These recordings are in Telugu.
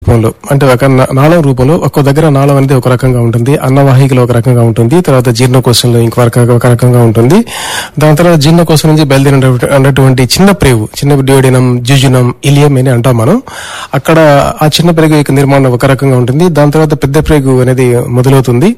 రూపంలో, అంటే ఒక నాళం రూపంలో ఒక్కో దగ్గర నాళం అనేది ఒక రకంగా ఉంటుంది, అన్నవాహికలో ఒక రకంగా ఉంటుంది, తర్వాత జీర్ణకోశంలో ఒక రకంగా ఉంటుంది. దాని తర్వాత జీర్ణకోశం నుంచి బయలుదేరినటువంటి చిన్న ప్రేగు, చిన్న డియోడినం, జ్యుజునం, ఇలియం అని అంటాం మనం. అక్కడ ఆ చిన్న ప్రేగు యొక్క నిర్మాణం ఒక రకంగా ఉంటుంది. దాని తర్వాత పెద్ద ప్రేగు అనేది మొదలవుతుంది.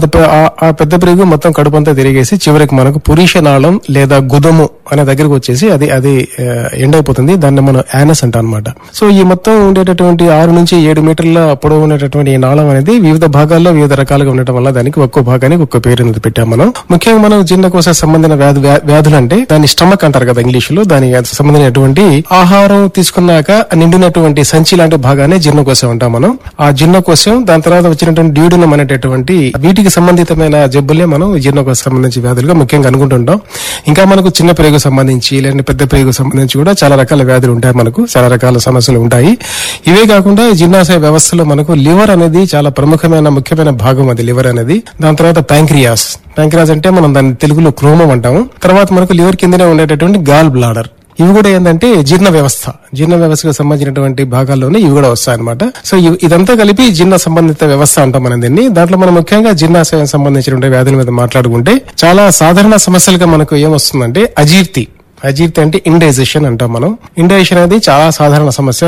ఆ పెద్ద ప్రేగు మొత్తం కడుపంతా తిరిగేసి చివరికి మనకు పురీష నాళం లేదా గుదము అనే దగ్గరకు వచ్చేసి అది ఎండ్ అయిపోతుంది. దాన్ని మనం యానస్ అంటాం అనమాట. సో ఈ మొత్తం ఉండేటటువంటి 6 నుంచి 7 మీటర్ల పొడవు ఉండేటటువంటి ఈ నాళం అనేది వివిధ భాగాల్లో వివిధ రకాలుగా ఉండటం వల్ల దానికి ఒక్కో భాగానికి ఒక్కో పేరు అనేది పెట్టాం మనం. ముఖ్యంగా మనం జీర్ణకోశ సంబంధించిన వ్యాధులు అంటే దాన్ని స్టమక్ అంటారు కదా ఇంగ్లీష్ లో. దానికి సంబంధించినటువంటి ఆహారం తీసుకున్నాక నిండినటువంటి సంచి లాంటి భాగాన్ని జీర్ణకోశం అంటాం మనం. ఆ జీర్ణకోశం దాని తర్వాత వచ్చినటువంటి డ్యూడినం అనేటటువంటి వీటికి సంబంధితమైన జబ్బులే మనం జీర్ణకోశ సంబంధించి వ్యాధులుగా ముఖ్యంగా అనుకుంటుంటాం. ఇంకా మనకు చిన్న ప్రేగు సంబంధించి లేదంటే పెద్ద ప్రేగు సంబంధించి కూడా చాలా రకాల వ్యాధులు ఉంటాయి, మనకు చాలా రకాల సమస్యలు ఉంటాయి. ఇవే కాకుండా జీర్ణాశయ వ్యవస్థలో మనకు లివర్ అనేది చాలా ముఖ్యమైన భాగం. అది లివర్ అనేది. దాని తర్వాత ప్యాంక్రియాస్ అంటే మనం దాన్ని తెలుగులో క్రోమం అంటాము. తర్వాత మనకు లివర్ కిందనే ఉండేటటువంటి గాల్ బ్లాడర్. ఇవి కూడా ఏంటంటే జీర్ణ వ్యవస్థకు సంబంధించినటువంటి భాగాల్లోనే ఇవి కూడా వస్తాయి అనమాట. సో ఇదంతా కలిపి జీర్ణ సంబంధిత వ్యవస్థ అంటాం మనం దీన్ని. దాంట్లో మనం ముఖ్యంగా జీర్ణాశయం సంబంధించిన వ్యాధుల మీద మాట్లాడుకుంటే చాలా సాధారణ సమస్యలుగా మనకు ఏమొస్తుందంటే అజీర్తి అంటే ఇండైజెషన్ అంటాం మనం. ఇండైజెషన్ అనేది చాలా సాధారణ సమస్య.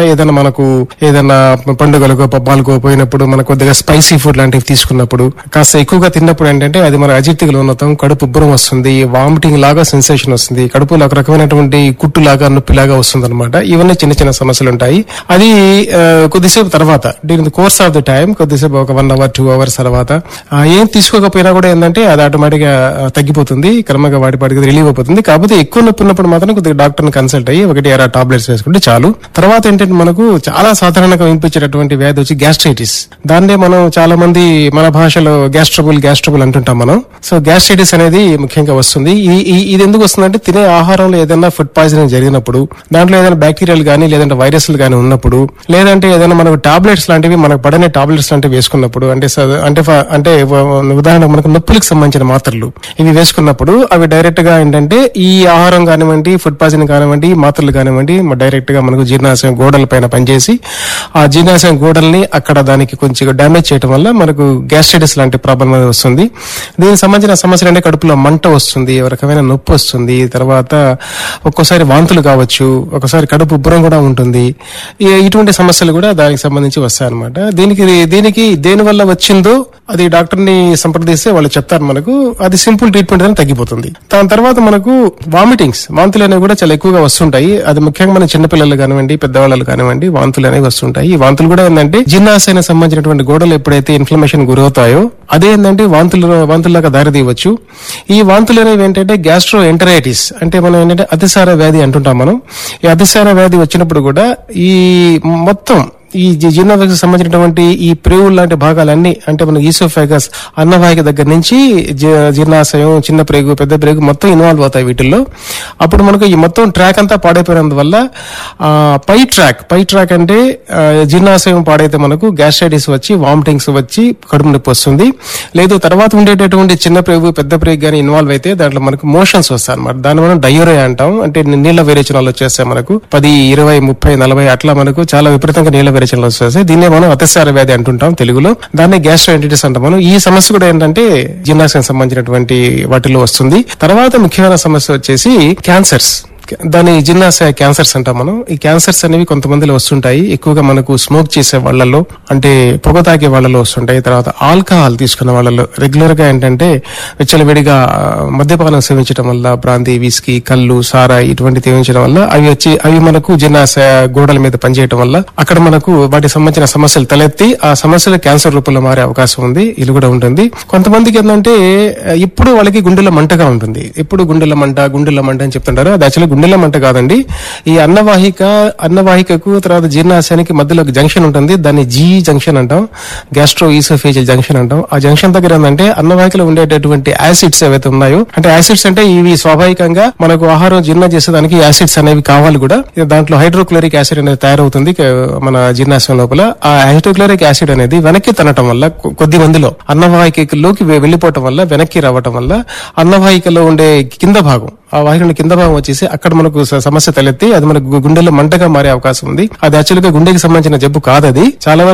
ఏదైనా పండుగలకు పబ్బాలకు పోయినప్పుడు మనకు కొద్దిగా స్పైసీ ఫుడ్ లాంటివి తీసుకున్నప్పుడు, కాస్త ఎక్కువగా తిన్నప్పుడు ఏంటంటే అది మన అజీర్తికి లోనవుతాం. కడుపు ఉబ్బరం వస్తుంది, వామిటింగ్ లాగా సెన్సేషన్ వస్తుంది, కడుపులో ఒక రకమైనటువంటి కుట్టులాగా నొప్పిలాగా వస్తుంది అనమాట. ఇవన్నీ చిన్న సమస్యలు ఉంటాయి. అది కొద్దిసేపు తర్వాత during the course of the time, కొద్దిసేపు ఒక 1 hour 2 hours తర్వాత ఏం తీసుకోకపోయినా కూడా ఏంటంటే అది ఆటోమేటిక్ గా తగ్గిపోతుంది, క్రమంగా వాటికి రిలీవ్ అయిపోతుంది. కాకపోతే ఎక్కువ నొప్పి ఉన్నప్పుడు మాత్రం కొద్దిగా డాక్టర్ ని కన్సల్ట్ అయ్యి 1 టాబ్లెట్స్ వేసుకుంటే చాలు. తర్వాత ఏంటంటే మనకు చాలా సాధారణంగా వినిపించేటటువంటి వ్యాధి వచ్చి గ్యాస్ట్రైటిస్. దాన్నే మనం చాలా మంది మన భాషలో గ్యాస్ట్రబుల్ అంటుంటాం మనం. సో గ్యాస్ట్రైటిస్ అనేది ముఖ్యంగా వస్తుంది. ఇది ఎందుకు వస్తుందంటే తినే ఆహారంలో ఏదైనా ఫుడ్ పాయిజనింగ్ జరిగినప్పుడు, దాంట్లో ఏదైనా బ్యాక్టీరియాలు గానీ లేదంటే వైరస్లు గానీ ఉన్నప్పుడు, లేదంటే ఏదైనా మనకు టాబ్లెట్స్ లాంటివి మనకు పడనే టాబ్లెట్స్ లాంటివి వేసుకున్నప్పుడు, అంటే ఉదాహరణకు మనకు నొప్పులకు సంబంధించిన మాత్రలు ఇవి వేసుకున్నప్పుడు అవి డైరెక్ట్ గా ఏంటంటే ఈ ఆహారం కానివ్వండి, ఫుడ్ పాయిజనింగ్ కానివ్వండి, మాత్రలు కానివ్వండి, డైరెక్ట్ గా మనకు జీర్ణాశయం గోడల పైన పనిచేసి ఆ జీర్ణాశయం గోడల్ని అక్కడ దానికి కొంచెం డ్యామేజ్ చేయడం వల్ల మనకు గ్యాస్ట్రైటిస్ లాంటి ప్రాబ్లం వస్తుంది. దీనికి సంబంధించిన సమస్యలు అంటే కడుపులో మంట వస్తుంది, ఒక రకమైన నొప్పి వస్తుంది, తర్వాత ఒక్కోసారి వాంతులు కావచ్చు, ఒకసారి కడుపు ఉబ్బరం కూడా ఉంటుంది. ఇటువంటి సమస్యలు కూడా దానికి సంబంధించి వస్తాయి అనమాట. దీనికి దేని వల్ల వచ్చిందో అది డాక్టర్ ని సంప్రదిస్తే వాళ్ళు చెప్తారు మనకు. అది సింపుల్ ట్రీట్మెంట్ అని తగ్గిపోతుంది. దాని తర్వాత మనకు వాంతులు అనేవి కూడా చాలా ఎక్కువగా వస్తుంటాయి. అది ముఖ్యంగా మన చిన్నపిల్లలు కానివ్వండి, పెద్దవాళ్ళు కానివ్వండి, వాంతులు అనేవి వస్తుంటాయి. ఈ వాంతులు కూడా ఏంటంటే జీర్ణాశయానికి సంబంధించినటువంటి గోడలు ఎప్పుడైతే ఇన్ఫ్లమేషన్ గురవుతాయో అదే ఏంటంటే వాంతుల్లాగా దారి తీయవచ్చు. ఈ వాంతులు అనేవి ఏంటంటే గ్యాస్ట్రో ఎంటరైటిస్ అంటే మనం ఏంటంటే అతిసార వ్యాధి అంటుంటాం మనం. ఈ అతిసార వ్యాధి వచ్చినప్పుడు కూడా ఈ మొత్తం ఈ జీర్ణ వ్యవస్థకు సంబంధించినటువంటి ఈ ప్రేవులు లాంటి భాగాలన్నీ అంటే మన ఈసోఫాగస్ అన్నవాహిక దగ్గర నుంచి జీర్ణాశయం, చిన్న ప్రేగు, పెద్ద ప్రేగు మొత్తం ఇన్వాల్వ్ అవుతాయి వీటిల్లో. అప్పుడు మనకు ఈ మొత్తం ట్రాక్ అంతా పాడైపోయినందువల్ల పై ట్రాక్ అంటే జీర్ణాశయం పాడైతే మనకు గ్యాస్ట్రైటిస్ వచ్చి వామిటింగ్స్ వచ్చి కడుపు నొప్పి వస్తుంది. లేదు తర్వాత ఉండేటటువంటి చిన్న ప్రేగు, పెద్ద ప్రేగు గానీ ఇన్వాల్వ్ అయితే దాంట్లో మనకు మోషన్స్ వస్తాయి అనమాట. దాన్ని మనం డయోరియా అంటాం. అంటే నీళ్ల విరేచనాలు వచ్చేస్తాయి మనకు 10, 20, 30, 40 అట్లా మనకు చాలా విపరీతంగా నీళ్ల విరేచనలు వస్తాయి. దీన్నే మనం అతిసార వ్యాధి అంటుంటాం తెలుగులో. దాన్ని గ్యాస్ట్రైటిస్ అంటాం మనం. ఈ సమస్య కూడా ఏంటంటే జీర్ణాశయం సంబంధించినటువంటి వాటిలో వస్తుంది. తర్వాత ముఖ్యమైన సమస్య వచ్చేసి క్యాన్సర్స్. దాని జీర్ణాశయ క్యాన్సర్స్ అంటాం మనం. ఈ క్యాన్సర్స్ అనేవి కొంతమందిలో వస్తుంటాయి. ఎక్కువగా మనకు స్మోక్ చేసే వాళ్లలో, అంటే పొగ తాగే వాళ్లలో వస్తుంటాయి. తర్వాత ఆల్కహాల్ తీసుకున్న వాళ్లలో రెగ్యులర్ గా ఏంటంటే విచ్చలవిడిగా మద్యపానం సేవించడం వల్ల, బ్రాందీ, విస్కీ, కళ్ళు, సారా ఇటువంటి సేవించడం వల్ల అవి మనకు జీర్ణాశయ గోడల మీద పనిచేయడం వల్ల అక్కడ మనకు వాటికి సంబంధించిన సమస్యలు తలెత్తి ఆ సమస్యలు క్యాన్సర్ రూపంలో మారే అవకాశం ఉంది. ఇది కూడా ఉంటుంది. కొంతమందికి ఏంటంటే ఇప్పుడు వాళ్ళకి గుండెల మంటగా ఉంటుంది. ఎప్పుడు గుండెల మంట అని చెప్తుంటారు. అది యాక్చువల్లీ గుండెల మంట కాదండి. ఈ అన్నవాహికకు తర్వాత జీర్ణాశయానికి మధ్యలో ఒక జంక్షన్ ఉంటుంది. దాన్ని జీ జంక్షన్ అంటాం, గ్యాస్ట్రో ఈసోఫేజియల్ జంక్షన్ అంటాం. ఆ జంక్షన్ దగ్గర ఏంటంటే అన్నవాహికలో ఉండేటటువంటి యాసిడ్స్ ఏవైతే ఉన్నాయో, అంటే యాసిడ్స్ అంటే ఇవి స్వాభావికంగా మనకు ఆహారం జీర్ణం చేసేదానికి యాసిడ్స్ అనేవి కావాలి కూడా. దాంట్లో హైడ్రోక్లోరిక్ యాసిడ్ అనేది తయారవుతుంది మన జీర్ణాశయం లోపల. ఆ హైడ్రోక్లోరిక్ యాసిడ్ అనేది వెనక్కి తనటం వల్ల కొద్ది మందిలో అన్నవాహికలోకి వెళ్లిపోవటం వల్ల, వెనక్కి రావటం వల్ల అన్నవాహికలో ఉండే కింద భాగం, ఆ వాహికలో కింద భాగం వచ్చేసి అక్కడ మనకు సమస్య తలెత్తి అది మనకు గుండెల్లో మంటగా మారే అవకాశం ఉంది. అది యాక్చువల్ గా గుండెకి సంబంధించిన జబ్బు కాదు. అది చాలా